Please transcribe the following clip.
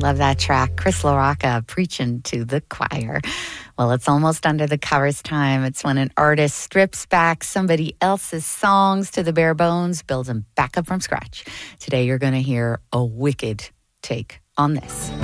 Love that track. Chris LaRocca preaching to the choir. Well, it's almost under the covers time. It's when an artist strips back somebody else's songs to the bare bones, builds them back up from scratch. Today you're going to hear a wicked take on this.